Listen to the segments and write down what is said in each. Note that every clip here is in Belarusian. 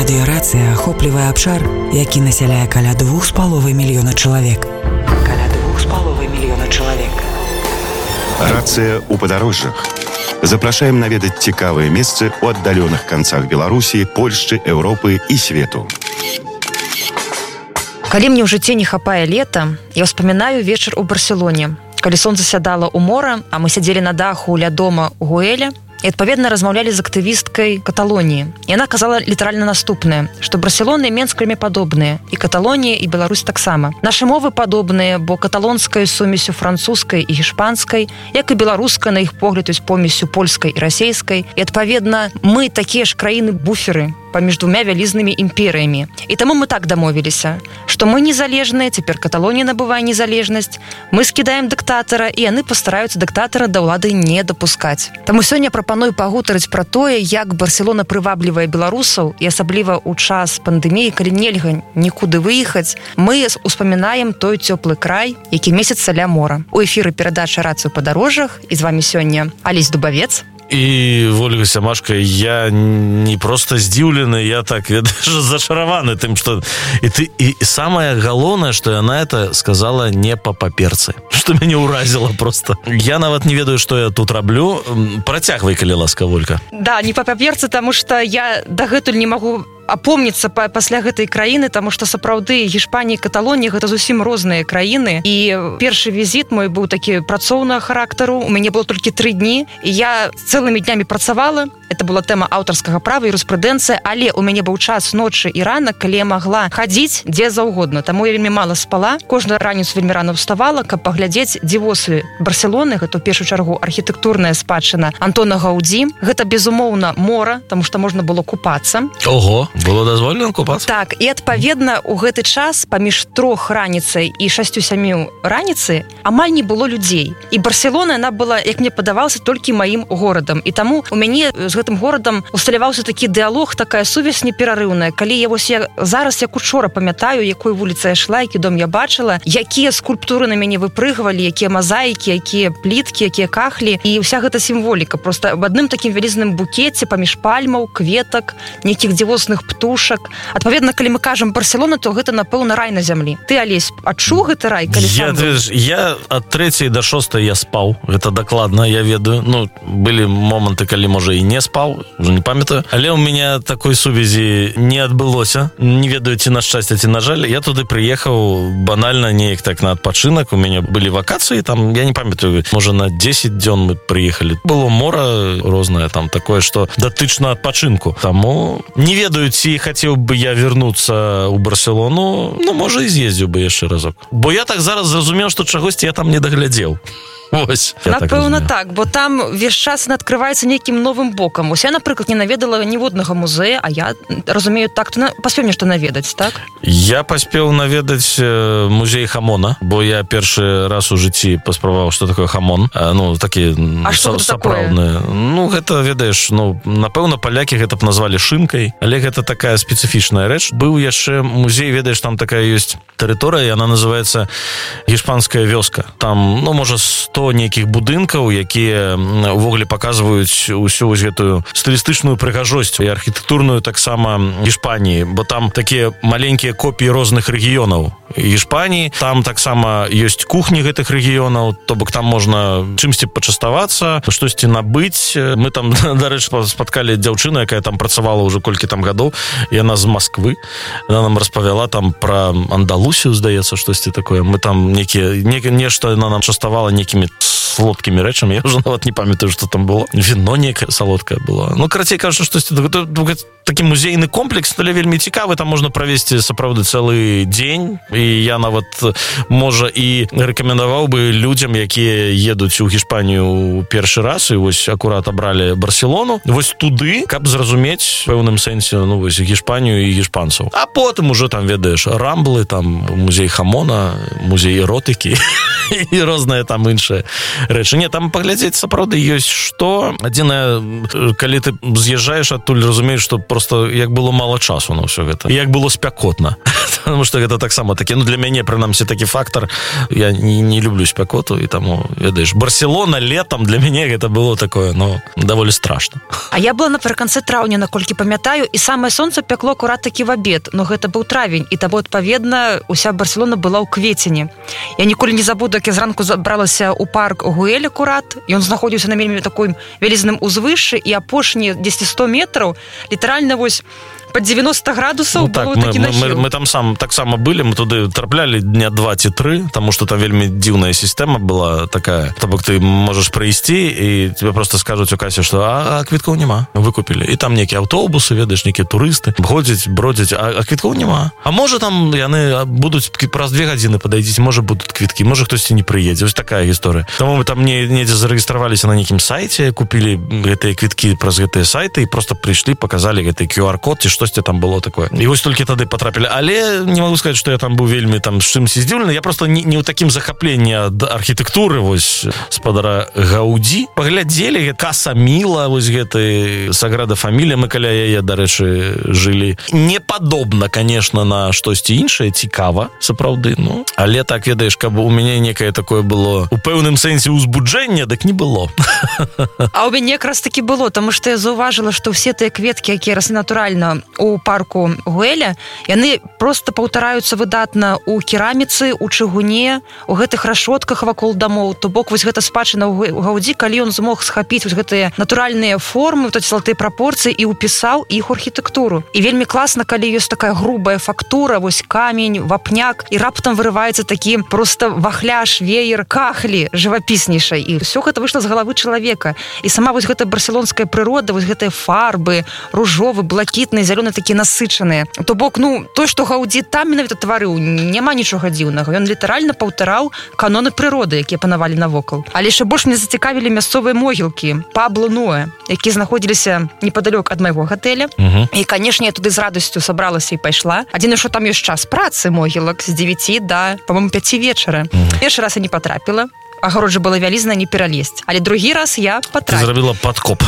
Радыёрацыя ахоплівае абшар, які насяляе каля 2,5 мільёна чалавек. Рацыя ў падарожжах. Запрашаем наведаць цікавыя месцы ў аддаленых канцах Беларусі, Польшчы, Еўропы і свету. Калі мне ў жыцці не хапае лета, я ўспамінаю вечар у Барселоне, калі сонца сядала ў мора, а мы сядзелі на даху ля дома ў Гуэле і, адпаведна, размаўлялі з актывісткай Каталоніі. Яна казала літаральна наступнае, што Барселона і Менск вельмі падобныя, і Каталонія, і Беларусь таксама. Нашы мовы падобныя, бо каталонская з сумесю французскай і гішпанскай, як і беларуская, на іх погляд, ёсць помесю польскай і расейскай. І, адпаведна, мы такія ж краіны-буферы паміж двумя вялізнымі імперыямі. І таму мы так дамовіліся, што мы незалежныя, цяпер Каталонія набывае незалежнасць, мы скідаем дыктатара, і яны пастараюцца дыктатара да ўлады не дапускаць. Таму сёння прапаную пагутарыць пра тое, як Барселона прываблівае беларусаў, і асабліва ў час пандэміі, калі нельга нікуды выехаць, мы успамінаем той цёплы край, які месяца ля мора. У эфіры перадача «Рацыя ў падарожжах», і з вамі сёння Алесь Дубавец. І Ольга Сямашка, я не просто здзіўлены, я так зачараваны тым, што і самае галоўнае, што яна это сказала не па паперцы, што мяне ўразіла просто. Я нават не ведаю, што я тут раблю. Працягвай, калі ласка, Ольга. Да, не па паперцы, таму што я дагэтуль не магу апомніцца пасля гэтай краіны, таму што сапраўды Гішпанія і Каталонія гэта зусім розныя краіны. І першы візіт мой быў такі працоўнага характару, у мяне было толькі 3 дні, і я цэлымі днямі працавала. Это была тэма аўтарскага права і юрыспрудэнцыя, але у мяне быў час ночы і ранак, калі я магла хадзіць дзе заўгодна. Таму я вельмі мала спала. Кожную раніцу вельмі рана ўставала, каб паглядзець дзівосы Барселоны. Гэта ў першую чаргу архітэктурная спадчына Антона Гаудзі. Гэта, безумоўна, мора, таму што можна было купацца. Ого, было дазволена купацца? Так, і адпаведна у гэты час паміж 3 раніцай і 6-7 раніцы амаль не было людзей. І Барселона, яна была, як мне падавалася, толькі маім горадам. І таму у мяне з гэтым горадам усталяваўся такі дыялог, такая сувязь неперарыўная. Калі я зараз, як учора памятаю, якой вуліцай я шла, які дом я бачыла, якія скульптуры на мяне выпрыгвалі, якія мазаікі, якія пліткі, якія кахлі, і ўся гэта сімволіка. Проста в адным такім вялізным букеце паміж пальмаў, кветак, нейкіх дзівосных птушак. Адпаведна, калі мы кажам Барселона, то гэта, напэўна, рай на зямлі. Ты, Алесь, адчуў гэты рай, калі сам быў? Я ад 3 до 6 я спаў. Гэта дакладна, я ведаю. Ну, былі моманты, калі, можа, і не спаў, уже не памятаю. Але у меня такой сувязі не адбылося. Не ведаю, ці на шчасце, ці на жаль. Я туды прыехаў банальна неяк так на адпачынак. У мяне былі вакацыі, там, я не памятаю, можа, на 10 дзён мы прыехалі. Было мора рознае там такое, што датычна адпачынку. Таму не ведаю, ці хацеў бы я вернуцца ў Барселону, ну, можа, і з'ездзіў бы яшчэ разок. Бо я так зараз зразумеў, што чагосьці я там не даглядзеў. Ось, напэўна, так, бо там весь час адкрываецца нейкім новым бокам. Ось я, напрыклад, не наведала ніводнага музея, а я разумею, так, ты паспеў нешта наведаць, так? Я паспеў наведаць музей хамона, бо я першы раз у жыцці паспрабаваў, што такое хамон. Ну, такі сапраўдны. Ну, гэта, ведаеш, ну, напэўна, палякі гэта б назвалі шынкай, але гэта такая спецыфічная рэч. Быў яшчэ музей, ведаеш, там такая ёсць тэрыторыя, яна называецца Гішпанская вёска. Там, ну, можа, 100 нейкіх будынкаў, якія увогуле паказваюць усю вось гэтую стылістычную прыгажосць і архітэктурную таксама Гішпаніі, бо там такія маленькія копіі розных рэгіёнаў Гішпаніі, там таксама ёсць кухні гэтых рэгіёнаў, то бок там можна чымсьці пачаставацца, штосьці набыць. Мы там, дарэчы, спаткалі дзяўчыну, якая там працавала ўжо колькі там гадоў, яна з Масквы, яна нам распавяла там пра Андалусію, здаецца, штосьці такое. Мы там нешта яна нам частавала некімі солодкімі рэчамі, я ўжо нават не памятаю, што там было. Віно некае салодкае было. Ну, карацей кажучы, штосьці такі музейны комплекс, але вельмі цікавы, там можна правесці сапраўды цэлы дзень, і я нават, можа, і рэкамендаваў бы людзям, якія едуць у Гішпанію першы раз, і вось акурат абралі Барселону, вось туды, каб зразумець в пэўным сэнсе, ну, вось Гішпанію і гішпанцаў. А потым уже там, ведаеш, Рамблы, там музей хамона, музей эротыкі і розныя там іншыя рэчы. Не, там паглядзець сапраўды ёсць што. Адзінае, калі ты з'язджаеш адтуль, разумееш, што просто як было мала часу на ўсё гэта. Як было спякотна. потому что гэта таксама такі, ну, для мяне, прынамсі, такі фактор. Я не люблю спякоту, і таму, ведаеш, Барселона летом для мяне гэта было такое, ну, даволі страшно. А я была напрыканцы траўня, наколькі памятаю, і самае сонца пякло акурат такі в абед, но гэта быў травень, і таму, адпаведна, уся Барселона была ў квецені. Я ніколі не забуду, як я зранку забралася ў парк Гуэль акурат, і ён знаходзіўся на вельмі такой вялізным узвышшы, і апошнія 100 метраў літаральна вось под 90 градусаў, ну, было так, такі нахіл. Мы там таксама былі, мы туды трапляли дня 2 ці 3, таму што там вельмі дзіўная сістэма была такая. То бок ты можаш прыйсці, і тебе просто скажуць у касе, што а квіткоў няма, выкупілі. І там нейкія аўтобусы, ведаеш, нейкія турысты, ходзяць, бродзяць, а квіткоў няма. А можа там яны будуць праз 2 гадзіны падайдзіць, можа будуць квіткі, можа хтосьці не прыедзе. Вось такая гісторыя. Таму мы там недзе зарэгістраваліся на нейкім сайце, купілі гэтыя квіткі праз гэтыя сайты і просто прыйшлі, паказалі гэты QR-код ці штосьці там было такое. І вось толькі тады потрапілі. Але не могу сказаць, што я там быў вельмі там з чымсьці здзіўлены. Я просто не ў такім захапленні ад архітэктуры вось спадара Гаўдзі. Паглядзелі Каса Міла, вось гэты Саграда Фамілія, мы каля яе, дарэчы, жылі. Не падобна, конечно, на штосьці іншае, цікава, сапраўды, ну. Але так, ведаеш, каб у мяне некае такое было у пэўным сэнсе ўзбуджэнне, дык не было. А у мяне якраз таки было, таму што я заўважыла, што ўсе тыя кветкі, якія раслі натуральна у парку Гуэля, яны просто паўтараюцца выдатна у кераміцы, у чыгуне, у гэтых рашотках вакол дамоў. То бок вось гэта спадчына ў Гаўдзі, калі ён змог схапіць вось гэтыя натуральныя формы, вот эти золотыя прапорцыі і ўпісаў іх у архітэктуру. І вельмі класна, калі ёсць такая грубая фактура, вось камень, вапняк, і раптам вырываецца такі просто вахляш, веер, кахлі жывапіснейшай. І ўсё гэта выйшла з галавы чалавека. І сама вось гэтая барселонская прырода, вось гэтыя фарбы, ружовы, блакітны, зялёны такія насычаныя. То бок, ну, той, што Гаўдзі там менавіта тварыў, няма нічога дзіўнага. Ён літаральна паўтараў каноны прыроды, якія панавалі навокал. Але яшчэ больш мне зацікавілі мясцовыя могілкі Пабло Ноэ, якія знаходзіліся непадалёк ад майго гатэля. І, канешне, я туды з радасцю сабралася і пайшла. Адзінае, што там ёсць час працы могілак з 9 да, па-моему, 5 вечара. Першы раз я не патрапіла. Агароджа была вялізна, не пералезть. Але другі раз я потрапіла. Ты зрабіла падкоп.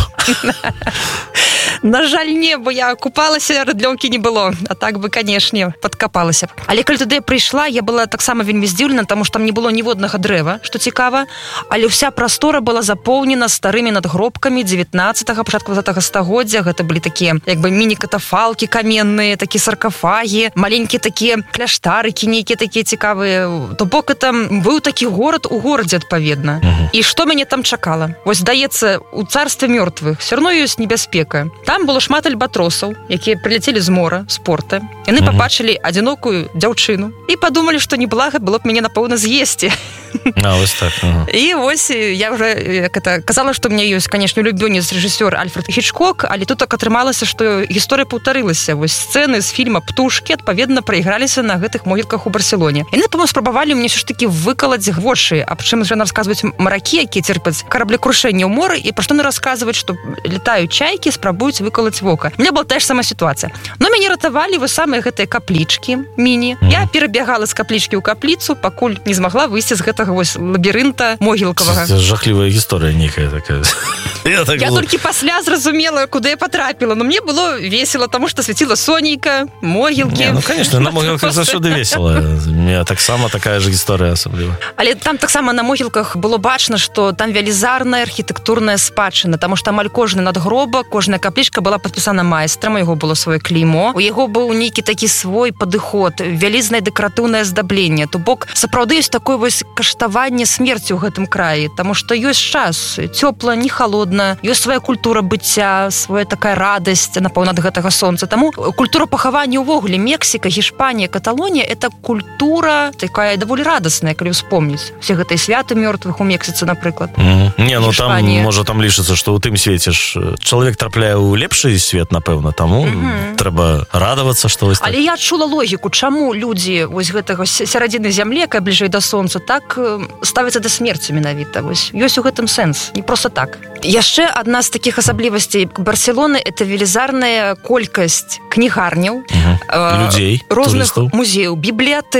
На жаль, не, бо я купалася, рыдлёўкі не было. А так бы, канешне, падкапалася. Але калі туды я прыйшла, я была таксама вельмі здзіўлена, таму што там не было ніводнага дрэва, што цікава, але ўся прастора была запоўнена старымі надгробкамі 19-га, пачатку 20-га стагоддзя. Гэта былі такія, як бы, міні-катафалкі каменныя, такія саркафагі, маленькія такія кляштарыкі, нейкія такія цікавыя. То бок, это быў такі горад у горадзе, адпаведна. І што мяне там чакала? Вось, здаецца, у царстве мёртвых все равно ёсць небяспека. Там было шмат альбатросаў, якія прыляцелі з мора, з порта. Яны пабачылі адзінокую дзяўчыну і падумалі, што неблага было б мяне, напэўна, з'есці. А, вось так. І вось я вже казала, што мне ёсць, канешне, улюбёнец рэжысёр Альфред Хічкок, але тут так атрымалася, што гісторыя паўтарылася. Вось сцэны з фільма «Птушкі» адпаведна прайграліся на гэтых могілках у Барселоне. Яны, па-моему, спрабавалі мне ўсё ж такі выкалаць вочы, аб чым яны расказваюць маракі, якія церпяць караблекрушэнне ў моры, і пра што яны расказваюць, што летаюць чайкі, спрабуюць выкалаць вока. У меня была тая ж самая сітуацыя. Но мяне ратавалі вось самыя гэтыя каплічкі міні. Я перабягала з каплічкі ў капліцу, пакуль не змагла выйсці з гэтага вось лабірынта могілкавага. Жахлівая гісторыя нейкая такая. Я толькі пасля зразумела, куды я потрапіла. Но мне было весело, таму што свяціла сонейка, могілкі. Ну, конечно, на могілках заўсёды весела. Мне таксама такая ж гісторыя асабліва. Але там таксама на могілках было бачна, што там велізарная архітэктурная спадчына, таму што амаль кожны надгробак, кожная каплічка была падпісана майстрам, у яго было сваё клеймо, у яго быў нейкі такі свой падыход, вялізнае дэкаратыўнае аздабленне. То бок, сапраўды ёсць такое вось каштаванне смерці ў гэтым краі, таму што ёсць час, цёпла, не халодна, ёсць свая культура быцця, свая такая радасць, напэўна, ад гэтага сонца. Таму культура пахавання ўвогуле, Мексіка, Гішпанія, Каталонія — это культура такая даволі радасная, калі ўспомніць. Все гэтыя святы мёртвых у Мексіцы, напрыклад. Не, ну там, можа, там лічыцца, што ў тым свеце ж чалавек трапляе ў лепшы свет, напэўна, таму трэба радавацца, што вось так. Але я адчула логіку, чаму людзі вось гэтага сярадзіны зямлі, якая бліжэй да сонца, так ставяцца да смерці менавіта. Вось ёсць у гэтым сэнс, не проста так. Яшчэ адна з такіх асаблівасцей Барселоны — это велізарная колькасць кнігарняў, людзей, розных турыстаў, музеяў, бібліятэк.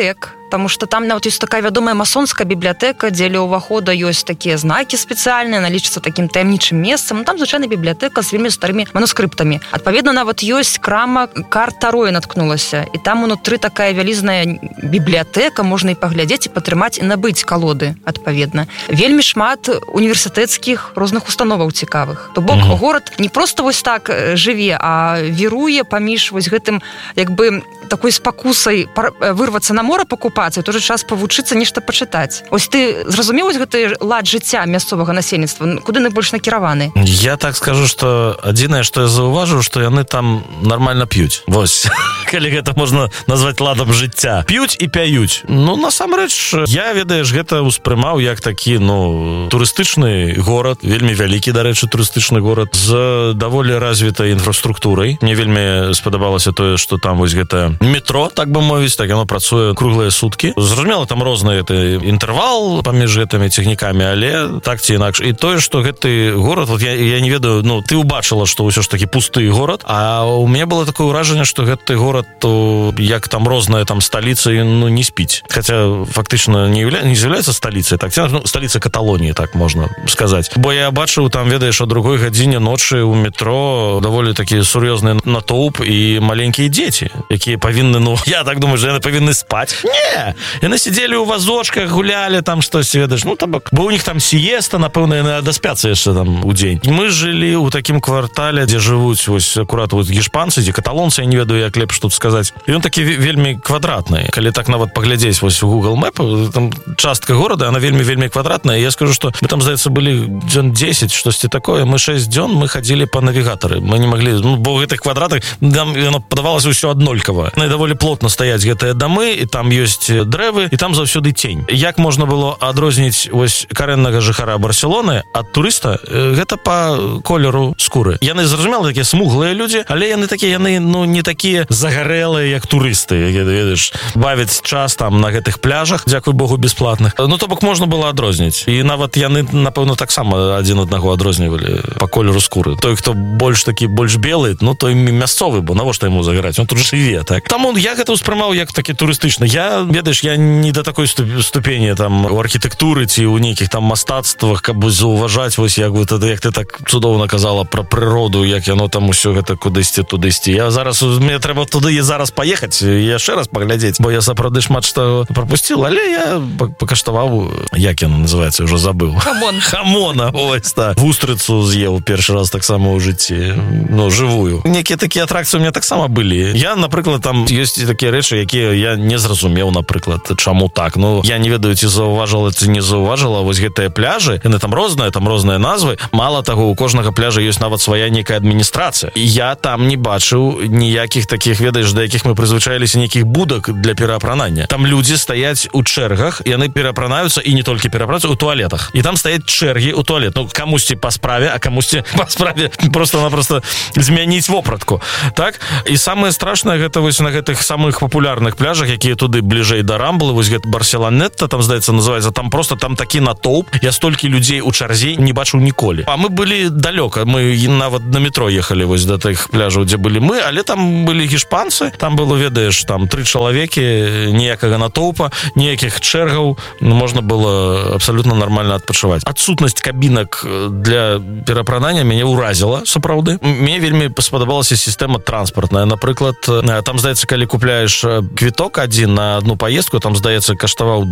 потому что там нават ёсць такая вядомая масонская бібліятэка, дзе ля ўвахода ёсць такія знакі спецыяльныя, она лічыцца такім таямнічым месцам. Там звычайна бібліятэка з вельмі старымі манускрыптамі. Адпаведна, нават ёсць крама карт Таро, я наткнулася, і там унутры такая вялізная бібліятэка, можна і паглядзець, і патрымаць, і набыць калоды, адпаведна. Вельмі шмат універсітэцкіх розных установаў цікавых. То бок горад не проста вось так жыве, а віруе паміж вось гэтым, як бы, такой спакусай вырвацца на мора пакупацца, і той жа час павучыцца нешта пачытаць. Ось ты зразумеў вось гэты лад жыцця мясцовага насельніцтва? Куды найбольш накіраваны? Я так скажу, што адзінае, што я заўважыў, што яны там нармальна п'юць. Вось, калі гэта можна назваць ладам жыцця. П'юць і пяюць. Ну, насамрэч, я, ведаеш, гэта ўспрымаў як такі, ну, турыстычны горад, вельмі вялікі, дарэчы, турыстычны горад, з даволі развітай інфраструктурай. Мне вельмі спадабалася тое, што там вось гэта метро, так бы мовіць, так яно працуе круглыя суткі. Зразумела, там розны інтэрвал паміж гэтымі цягнікамі, але так ці інакш. І тое, што гэты горад, вот я не ведаю, ну, ты ўбачыла, што ўсё ж такі пусты горад, а у мяне было такое ўражанне, што гэты горад, то, як там розная там сталіца, ну, не спіць. Хаця фактычна не з'яўляецца сталіцай, так, ну, сталіца Каталоніі, так можна сказаць. Бо я бачыў там, ведаеш, о другой гадзіне ночы ў метро даволі такі сур'ёзны натоўп і маленькія дзеці, якія павінны, ну, я так думаю, што яны павінны спаць. Не! Яны сидзелі ў вазочках, гулялі там штось, ведаеш, ну, там, бо у них там сіеста, напэўна, яны даспяцца яшчэ там у дзень. Мы жылі ў такім квартале, дзе жывуць вось акурат вось гішпанцы, дзе каталонцы, я не ведаю, як лепш тут сказаць. І ён такі вельмі квадратны. Калі так нават паглядзець вось у Google Map, там частка горада, она вельмі квадратная. Я скажу, што мы там, здаецца, былі дзён 10, штосьці такое. Мы 6 дзён мы хадзілі па навігатары. Мы не маглі, ну, бо ў гэтых квадратах там яно падавалася ўсё аднолькава. Яны даволі плотна стаяць гэтыя дамы, і там ёсць дрэвы, і там заўсёды тень. Як можна было адрозніць вось карэннага жыхара Барселоны ад турыста? Гэта па колеру скуры. Яны, зразумела, такія смуглыя людзі, але яны такія, ну, не такія загарэлыя, як турысты, які, ведаеш, бавяць час там на гэтых пляжах, дзякуй Богу, бесплатных. Ну, то бок можна было адрозніць. І нават яны, напэўна, таксама адзін аднаго адрознівалі па колеру скуры. Той, хто больш белы, ну, той мясцовы, бо навошта яму загараць? Он тут жыве, так? Таму я гэта ўспрымаў як такі турыстычны. Я, ведаеш, я не да такой ступені там у архітэктуры ці ў нейкіх там мастацтвах, каб заўважаць, вось як ты так цудоўна казала пра прыроду, як яно там усё гэта кудысьці, тудысьці. Я зараз, мне трэба туды і зараз паехаць, яшчэ раз паглядзець, бо я сапраўды шмат што прапусціў, але я пакаштаваў, як яно называецца, ўжо забыў. Хамона, ось так. Вустрыцу з'еў першы раз таксама ў жыцці, ну, жывую. Некія такія атракцыі у меня таксама былі. Я, напрыклад, там ёсць такія рэчы, якія я не зразумеў, напрыклад, чаму так. Ну, я не ведаю, ці заўважыла, ці не заўважыла, вось гэтыя пляжы, яны там розныя назвы. Мала таго, у кожнага пляжа ёсць нават свая нейкая адміністрацыя. І я там не бачыў ніякіх такіх, ведаеш, да якіх мы прызвычаіліся, нейкіх будак для пераапранання. Там людзі стаяць у чэргах, яны пераапранаюцца, і не толькі пераапранаюцца, у туалетах. І там стаяць чэргі ў туалет. Ну, камусьці па справе, а камусьці па справе просто-напросто змяніць вопратку. Так? І самае страшнае гэта вось на гэтых самых папулярных пляжах, якія туды бліжэй да Рамблы, вось гэта Барселонетта, там, здаецца, называецца, там просто там такі натоўп. Я столькі людзей у чарзе не бачыў ніколі. А мы былі далёка, мы нават на метро ехалі вось да тых пляжаў, дзе былі мы, але там былі гішпанцы, там было, ведаеш, там 3 чалавекі, ніякага натоўпа, ніякіх чэргаў, можна было абсалютна нармальна адпачываць. Адсутнасць кабінак для пераапранання мяне ўразіла, сапраўды. Мне вельмі спадабалася сістэма транспартная. Напрыклад, там, здаецца, калі купляеш квіток адзін на одну поездку, там, здаецца, каштаваў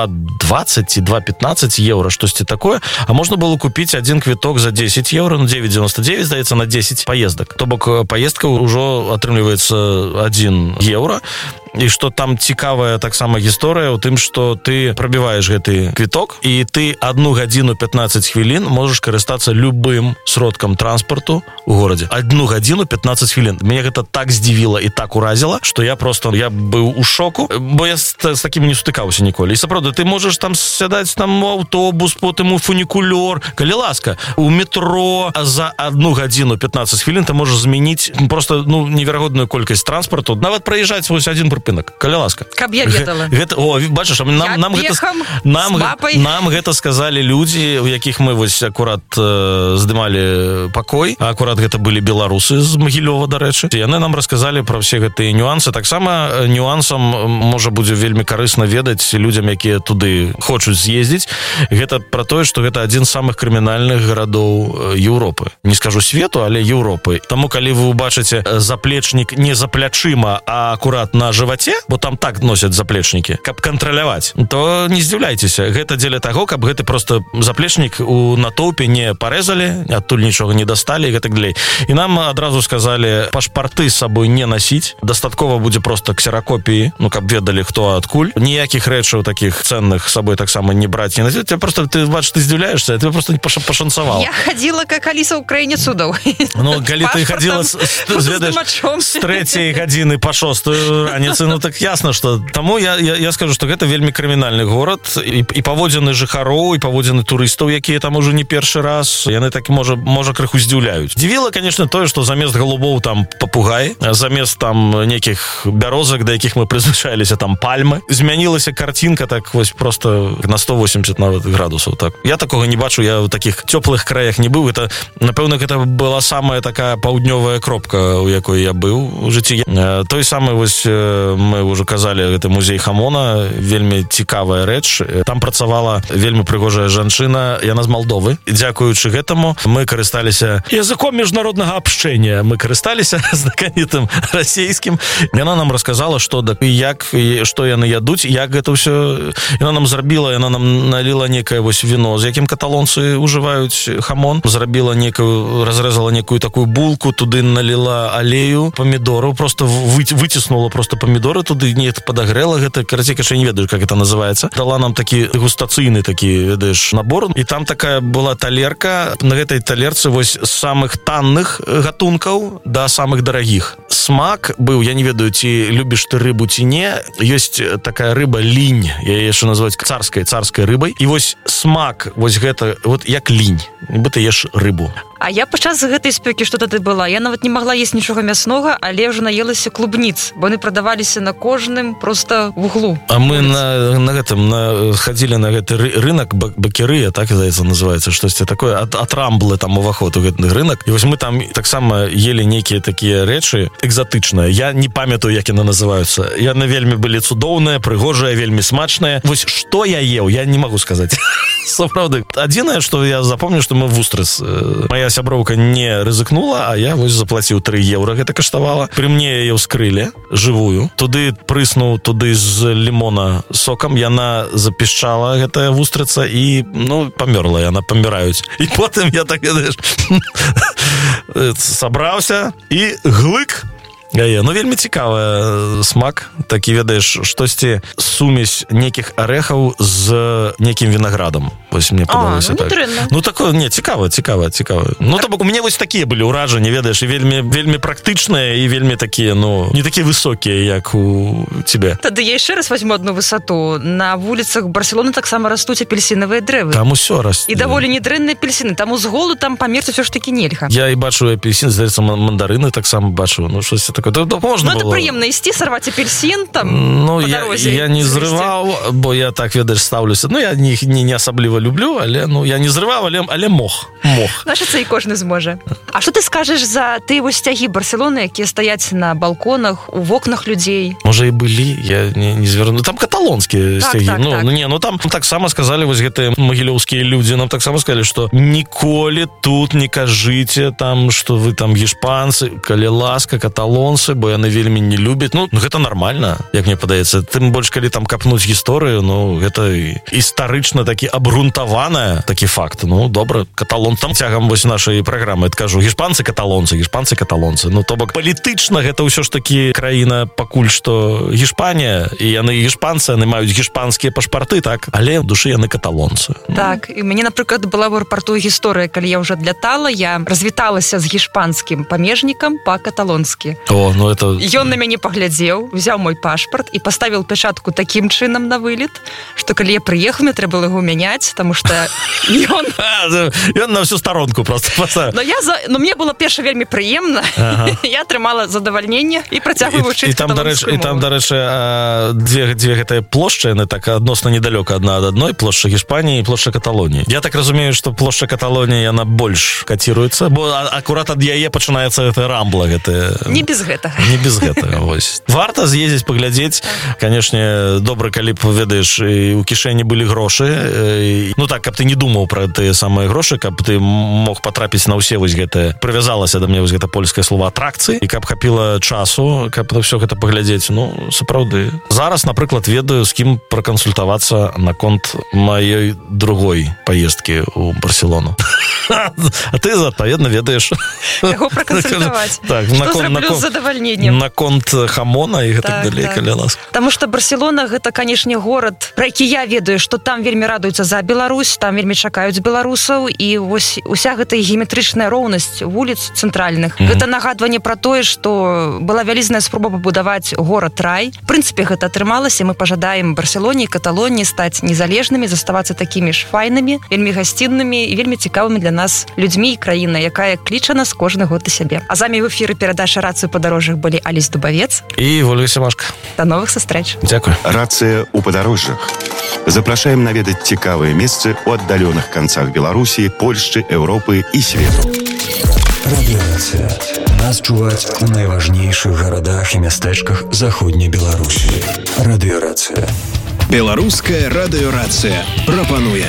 2,20 ці 2,15 еўра, штосьці такое, а можна было купіць адзін квіток за 10 еўра, ну, 9,99, здаецца, на 10 поездак. То бок поездка ўжо атрымліваецца 1 еўра. І што там цікавая таксама гісторыя ў тым, што ты прабіваеш гэты квіток, і ты 1 гадзіну 15 хвілін можаш карыстацца любым сродкам транспарту ў горадзе. 1 гадзіну 15 хвілін. Мяне гэта так здзівіла і так уразіла, што я быў у шоку, бо я з такім не сутыкаўся ніколі. І сапраўды, ты можаш там сядаць там у аўтобус, потым у фунікулёр, калі ласка, у метро за 1 гадзіну 15 хвілін ты можаш змяніць просто, ну, неверагодную колькасць транспарту. Нават праязджаць вось адзін крупінак, калі ласка. Каб я ведала. Бачыш, нам гэта сказалі людзі, у якіх мы вось акурат здымалі пакой, а акурат гэта былі беларусы з Магілёва, дарэчы. Яны нам расказалі пра ўсе гэтыя нюансы. Таксама нюансам можа будзе вельмі карысна ведаць людзям, якія туды хочуць з'ездзіць. Гэта пра тое, што гэта адзін з самых крымінальных гарадоў Еўропы. Не скажу свету, але Еўропы. Таму, калі вы убачыце заплечнік не за плячыма, а акурат на жываце, бо там так носяць заплечнікі, каб кантраляваць, то не здзіўляйцеся. Гэта дзеля таго, каб гэты просто заплечнік у натоўпе не парэзалі, адтуль нічога не дасталі і гэтак далей. І нам адразу сказалі, пашпарты з сабой не насіць, дастаткова будзе просто ксеракопіі, каб ведалі, хто адкуль. Ніякіх рэчаў такіх ценных з сабой таксама не браць, не насіць. Просто, ты бачыш, ты здзіўляешся, ты просто пашанцаваў. Я хадзіла, как Аліса ў краіне цудаў. Калі ты хадзіла з 3 гадзіны па 6 раніцы, так ясна, што... Таму я скажу, што гэта вельмі крымінальны горад, і паводзіны жыхароў, і паводзіны турыстаў, якія там ужо не першы раз, яны так, можа крыху здзіўляюць. Дзівіла, конечно, тое, што замест галубоў там папугай, замест там некіх бярозак, да якіх мы прызвычаіліся, там пальмы. Змянілася карцінка так вось просто на 180 нават градусаў. Так. Я такога не бачу, я ў такіх цёплых краях не быў. Это, напэўна, гэта была самая такая паўднёвая кропка, у якой я быў у жыцці. Той самы, вось, мы ўжо казалі, гэта музей хамона, вельмі цікавая рэч. Там працавала вельмі прыгожая жанчына, яна з Малдовы. Дзякуючы гэтаму мы карысталіся языком міжнароднага абшчэння. Мы карысталіся знакамітым расейскім. Яна нам расказала, што як, што яны ядуць, як гэта ўсё. Яна нам зрабіла, яна нам наліла некае вось віно, з якім каталонцы ўжываюць хамон. Зрабіла некую, разрэзала некую такую булку, туды наліла алею, памідору, просто выціснула просто памідоры туды, не падагрэла гэта, карацей, я не ведаю, как это называется. Дала нам такі дэгустацыйны такі, ведаеш, набор. І там такая была талерка, на гэтай талерцы вось з самых танных гатункаў да самых дарагіх. Смак быў, я не ведаю, ці любіш ты рыбу ці не, ёсць такая рыба лінь, яе яшчэ называюць царскай рыбай. І вось смак, вось гэта, вот як лінь, нібы ты еш рыбу. А я падчас гэтай спёкі, што тады была, я нават не магла есць нічога мяснога, але ўжо наелася клубніц, бо яны прадаваліся на кожным просто вуглу. А мы на гэтым хадзілі на гэты рынок Бакерыя, так, здаецца, называецца, штосьці такое, ад Рамблы там уваход у гэты рынок. І вось мы там таксама ели нейкія такія рэчы экзатычныя. Я не памятаю, як яны называюцца. Яны вельмі былі цудоўныя, прыгожыя, вельмі смачныя. Вось што я еў, я не магу сказаць. Сапраўды. Адзінае, што я запомню, што мы вустрыс. Моя сяброўка не рызыкнула, а я вось заплаціў 3 еўра, гэта каштавала. Пры мне яе ўскрылі, жывую. Туды прыснуў, туды з лімона сокам, яна запішчала, гэтая вустрыца, і, памёрла яна, паміраюць. І потым я так, ведаеш, сабраўся і глык. Вельмі цікавы смак, такі, ведаеш, штосьці сумесь некіх арэхаў з некім вінаградам. Вось мне падалося так. Такое, не, цікава. То бок у мяне вось такія былі ўражанні, ведаеш, і вельмі практычныя, і вельмі такія, не такія высокія, як у цябе. Тады я яшчэ раз возьму одну высоту. На вуліцах Барселоны таксама растуць апельсінавыя дрэвы. Там усё расце. І даволі недрэнныя апельсіны. Таму з голоду там памерці ўсё ж такі нельга. Я і бачу апельсін, здаецца, мандарыны таксама бачу. Штосьці такое. Можна было. Это прыемна ісці, сарваць апельсін там па дарозе. Я не зрываў, бо я так, ведаеш, ставлюся. Я іх не асабліва люблю, але я не зрываў, але мог. Значит, це і кожны зможа. А што ты скажаш за тыя вось сцягі Барселоны, якія стаяць на балконах, у вокнах людзей? Можа, і былі, я не звярну. Там каталонскія сцягі. Там таксама сказалі вось гэтыя магілёўскія людзі, нам таксама сказалі, што ніколі тут не кажыце там, што вы там гішпанцы, калі ласка, каталонцы, бо яны вельмі не любяць. Гэта нармальна, як мне падаецца. Тым больш, калі там капнуць гісторыю, гэта гістарычна такі абрунтаваная такі факт. Добра, каталон там цягам вось нашай праграмы, скажу, гішпанцы каталонцы. То бок палітычна гэта ўсё ж такі краіна пакуль што Гішпанія, і яны гішпанцы, яны маюць гішпанскія пашпарты, так, але ў душы яны каталонцы. Так, і мяне, напрыклад, была ў аэрапарту гісторыя, калі я ўжо адлятала, я развіталася з гішпанскім памежнікам па-каталонскі. О, ну это... Ён на мяне паглядзеў, взяў мой пашпарт і паставіў пячатку такім чынам на вылет, што калі я прыехаў, мне трэба было яго мяняць, таму што ён на всю сторонку просто поставил. Но мне было перша вельмі прыемна. Я атрымала задавальненне і працягваю вучыць каталонскую мову. І там, дарэчы, дзве гэтыя плошчы, яны так адносна недалёка адна ад адной, плошча Гішпаніі і плошча Каталоніі. Я так разумею, што плошча Каталоніі, яна больш каціруецца, бо акурат ад яе пачынаецца гэта рамбла. Не без гэтага. Не без гэтага, вось. Варта з'ездзіць, паглядзець. Канешне, добра, калі б, ведаеш, і ў кішэні былі грошы. Ну так, каб ты не думаў пра тыя самыя грошы, каб ты мог патрапіць на ўсе вось гэтыя, прывязалася да мне вось гэта польскае слово атракцыі, і каб хапіла часу, каб на ўсё гэта паглядзець. Ну, сапраўды. Зараз, напрыклад, ведаю, з кім пракансультавацца наконт маёй другой паездкі ў Барселону. А ты, адпаведна, ведаеш. Яго пракансультаваць. Так, што зраблю з задавальненнем. Наконт хамона і гэтак далей, каля ласка. Таму што Барселона гэта, канешне, горад, пра які я ведаю, што там вельмі радуюцца за Беларусь, там вельмі чакаюць беларусаў, і вось уся гэта геаметрычная роўнасць вуліц цэнтральных. Гэта нагадванне пра тое, што была вялізная спроба пабудаваць горад-рай. В прынцыпе, гэта атрымалася, мы пажадаем Барселоне і Каталоніі стаць незалежнымі, заставацца такімі ж файнымі, вельмі гасціннымі і вельмі цікавымі для нас людзьмі і краіна, якая кліча нас кожны год да сябе. А замі в эфіры перадача «Рацыю падарожжах» былі Алесь Дубавец і Вольга Семашка. До новых сустрэч. Дзякуй. Рацыя ў падарожжах. Запрашаем наведаць цікавыя месцы ў аддаленых канцах Беларусі, Польшчы, Еўропы і свету. Радыёрацыя. Нас чуваць у найважнейшых гарадах і мястэчках заходняй Беларусі. Радыёрацыя. Беларуская радыёрацыя прапануе.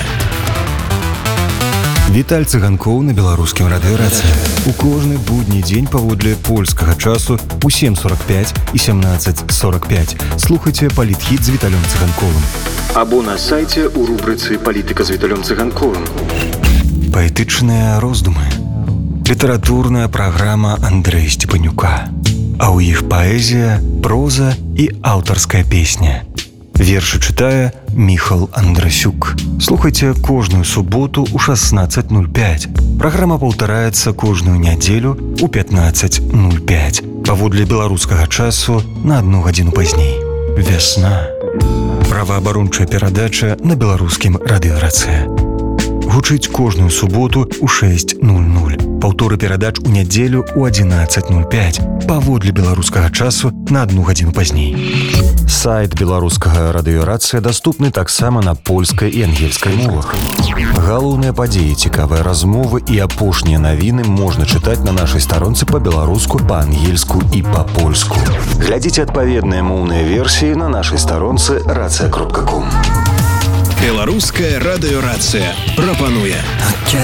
Віталь Цыганкоў на беларускім радыёрацыі. У кожны будні дзень паводле польскага часу у 7:45 і 17:45. Слухайце палітхіт з Віталём Цыганковым. Або на сайце у рубрыцы «Палітыка з Віталём Цыганковым». Паэтычныя роздумы. Літаратурная праграма Андрэя Сцепанюка. А ў іх паэзія, проза і аўтарская песня. Вершы чытае Міхал Андрасюк. Слухайце кожную суботу ў 16:05. Праграма паўтараецца кожную нядзелю ў 15:05. Паводле беларускага часу на 1 гадзіну пазней. Вясна. Праваабарончая перадача на беларускім радыёрацыі. Гучыць кожную суботу ў 6:00. Паўторы перадач у нядзелю ў 11:05. Паводле беларускага часу на 1 гадзіну пазней. Сайт беларускага радыёрацыя даступны таксама на польскай і ангельскай мовах. Галоўныя падзеі, цікавыя размовы і апошнія навіны можна чытаць на нашай старонцы па-беларуску, па-ангельску і па-польску. Глядзіце адпаведныя моўныя версіі на нашай старонцы racja.com. Беларуская радыёрацыя прапануе.